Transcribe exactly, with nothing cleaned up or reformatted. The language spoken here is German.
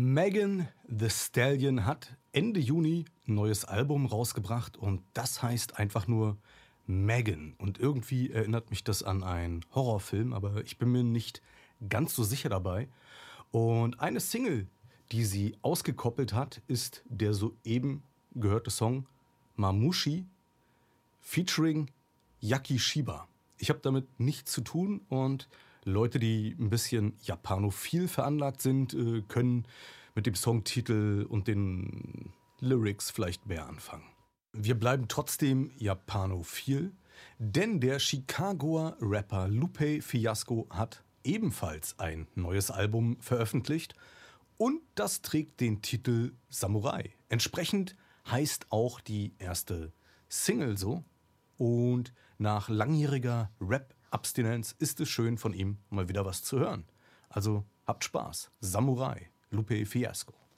Megan Thee Stallion hat Ende Juni ein neues Album rausgebracht und das heißt einfach nur Megan. Und irgendwie erinnert mich das an einen Horrorfilm, aber ich bin mir nicht ganz so sicher dabei. Und eine Single, die sie ausgekoppelt hat, ist der soeben gehörte Song Mamushi featuring Yaki Shiba. Ich habe damit nichts zu tun und Leute, die ein bisschen japanophil veranlagt sind, äh, können mit dem Songtitel und den Lyrics vielleicht mehr anfangen. Wir bleiben trotzdem japanophil, denn der Chicagoer Rapper Lupe Fiasco hat ebenfalls ein neues Album veröffentlicht und das trägt den Titel Samurai. Entsprechend heißt auch die erste Single so und nach langjähriger Rap-Abstinenz ist es schön, von ihm mal wieder was zu hören. Also habt Spaß. Samurai, Lupe Fiasco.